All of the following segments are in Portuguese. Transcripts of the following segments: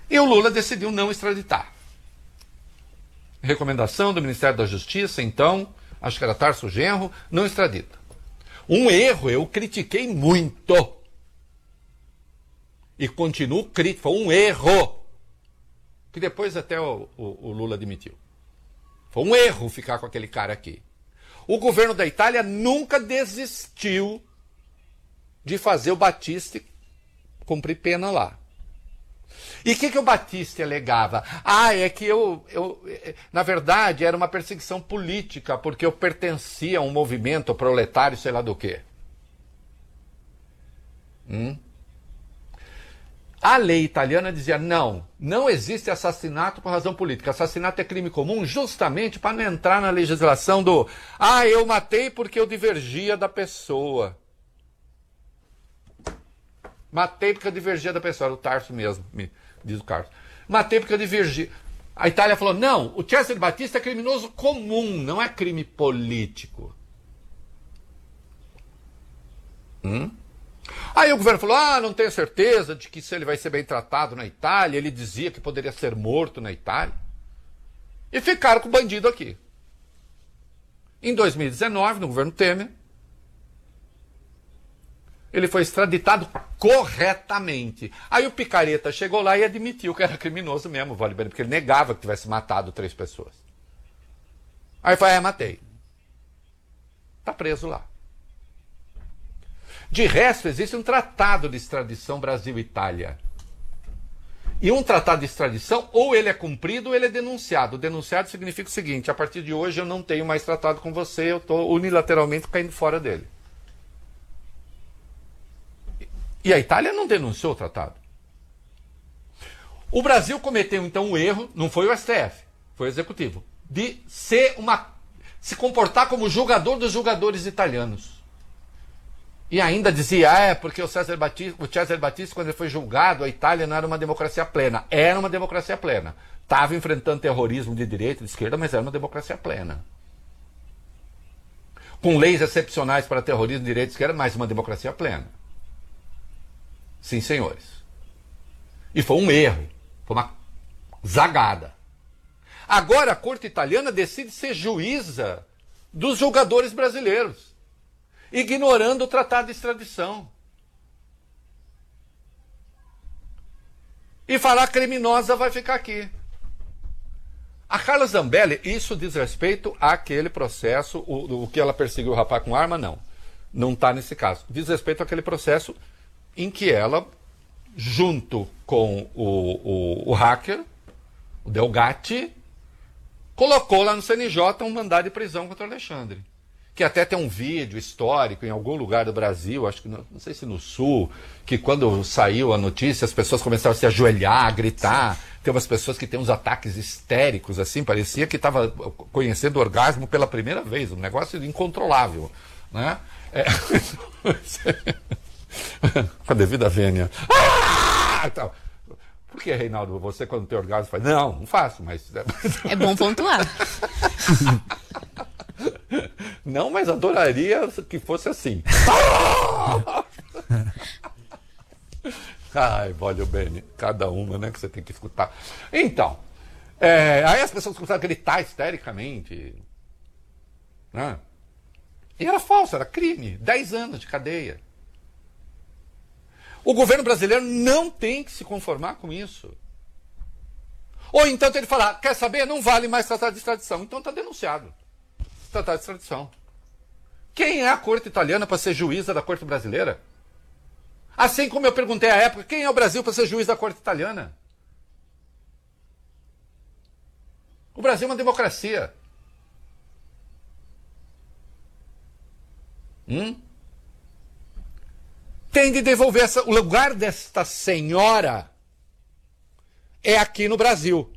E o Lula decidiu não extraditar. Recomendação do Ministério da Justiça, então, acho que era Tarso Genro, não extradita. Um erro, eu critiquei muito. E continuo crítico, foi um erro. Que depois até o Lula admitiu. Foi um erro ficar com aquele cara aqui. O governo da Itália nunca desistiu de fazer o Battisti cumprir pena lá. E o que o Battisti alegava? É que na verdade, era uma perseguição política, porque eu pertencia a um movimento proletário, sei lá do quê. A lei italiana dizia, não existe assassinato por razão política. Assassinato é crime comum justamente para não entrar na legislação do eu matei porque eu divergia da pessoa. Matei porque eu divergia da pessoa. Era o Tarso mesmo, me diz o Carlos. Matei porque eu divergia. A Itália falou, não, o Cesare Battisti é criminoso comum, não é crime político. Aí o governo falou, não tenho certeza de que se ele vai ser bem tratado na Itália. Ele dizia que poderia ser morto na Itália. E ficaram com o bandido aqui. Em 2019, no governo Temer, ele foi extraditado corretamente. Aí o picareta chegou lá e admitiu que era criminoso mesmo, porque ele negava que tivesse matado 3 pessoas. Aí foi, matei. Tá preso lá. De resto, existe um tratado de extradição Brasil-Itália. E um tratado de extradição, ou ele é cumprido ou ele é denunciado. O denunciado significa o seguinte, a partir de hoje eu não tenho mais tratado com você, eu estou unilateralmente caindo fora dele. E a Itália não denunciou o tratado. O Brasil cometeu, então, um erro, não foi o STF, foi o Executivo, de se comportar como julgador dos julgadores italianos. E ainda dizia, porque o Cesare Battisti, quando ele foi julgado, a Itália não era uma democracia plena. Era uma democracia plena. Estava enfrentando terrorismo de direita e de esquerda, mas era uma democracia plena. Com leis excepcionais para terrorismo de direita e esquerda, mas uma democracia plena. Sim, senhores. E foi um erro. Foi uma zagada. Agora a corte italiana decide ser juíza dos julgadores brasileiros, ignorando o tratado de extradição. E falar criminosa vai ficar aqui. A Carla Zambelli, isso diz respeito àquele processo, o que ela perseguiu o rapaz com arma, não. Não está nesse caso. Diz respeito àquele processo em que ela, junto com o hacker, o Delgatti, colocou lá no CNJ um mandado de prisão contra o Alexandre. Que até tem um vídeo histórico em algum lugar do Brasil, acho que não sei se no Sul, que quando saiu a notícia as pessoas começaram a se ajoelhar, a gritar. Tem umas pessoas que têm uns ataques histéricos, assim, parecia que estava conhecendo o orgasmo pela primeira vez, um negócio incontrolável, né? Com a devida vênia. Então, por que, Reinaldo, você quando tem orgasmo faz? Não faço, mas... É bom pontuar. Não, mas adoraria que fosse assim. Ai, olha bem, cada uma, né, que você tem que escutar. Então, aí as pessoas começaram a gritar histericamente, né? E era falso, era crime, 10 anos de cadeia. O governo brasileiro não tem que se conformar com isso. Ou então ele falar, quer saber, não vale mais tratado de extradição. Então está denunciado. Tratado de extradição. Quem é a corte italiana para ser juíza da corte brasileira? Assim como eu perguntei à época, quem é o Brasil para ser juiz da corte italiana? O Brasil é uma democracia. Tem de devolver o lugar desta senhora é aqui no Brasil.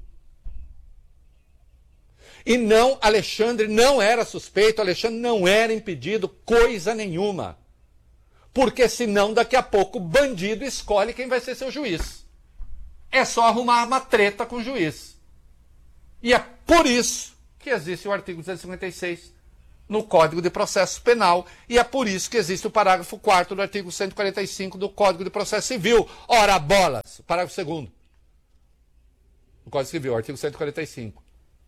E não, Alexandre não era suspeito, Alexandre não era impedido, coisa nenhuma. Porque senão daqui a pouco o bandido escolhe quem vai ser seu juiz. É só arrumar uma treta com o juiz. E é por isso que existe o artigo 256 no Código de Processo Penal. E é por isso que existe o parágrafo 4º do artigo 145 do Código de Processo Civil. Ora, bolas! Parágrafo 2º. no Código Civil, artigo 145.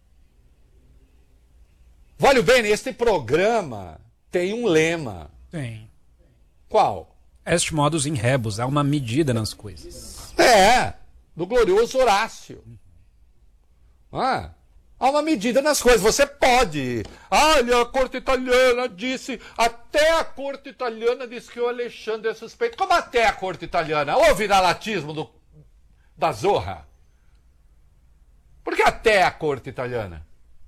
Olha bem, este programa tem um lema. Tem. Qual? Est modus in rebus, há uma medida nas coisas. Do glorioso Horácio. Há uma medida nas coisas. Você pode. Olha, a corte italiana disse. Até a corte italiana disse que o Alexandre é suspeito. Como até a corte italiana? Houve viralatismo da Zorra? Por que até a corte italiana?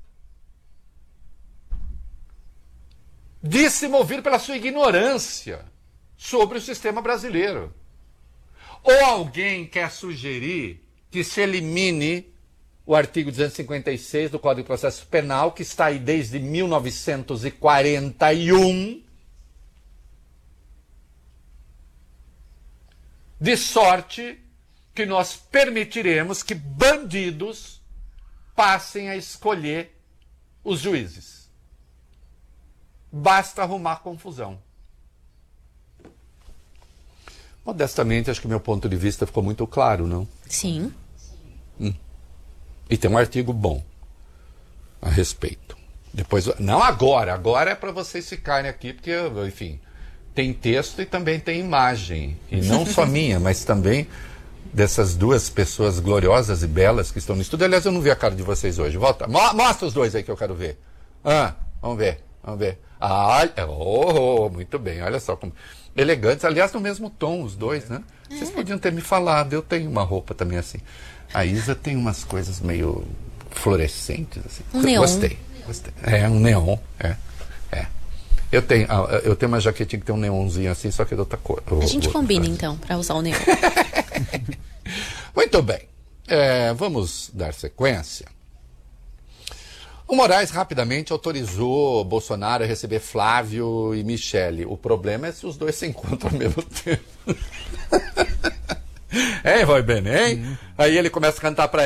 Disse movido pela sua ignorância sobre o sistema brasileiro. Ou alguém quer sugerir que se elimine o artigo 256 do Código de Processo Penal, que está aí desde 1941, de sorte que nós permitiremos que bandidos passem a escolher os juízes. Basta arrumar confusão. Modestamente, acho que meu ponto de vista ficou muito claro, não? Sim. E tem um artigo bom a respeito. Depois, não agora é para vocês ficarem aqui, porque, enfim, tem texto e também tem imagem. E não só minha, mas também dessas duas pessoas gloriosas e belas que estão no estúdio. Aliás, eu não vi a cara de vocês hoje. Volta, mostra os dois aí que eu quero ver. Vamos ver. Muito bem, olha só como... Elegantes, aliás, no mesmo tom, os dois, né? Vocês podiam ter me falado, eu tenho uma roupa também assim. A Isa tem umas coisas meio fluorescentes, assim. Um neon. Gostei. Um neon, Eu tenho uma jaquetinha que tem um neonzinho assim, só que é de outra cor. A gente combina, então, para usar o neon. Muito bem. Vamos dar sequência. O Moraes rapidamente autorizou Bolsonaro a receber Flávio e Michele. O problema é se os dois se encontram ao mesmo tempo. Vai bem, hein? Aí ele começa a cantar para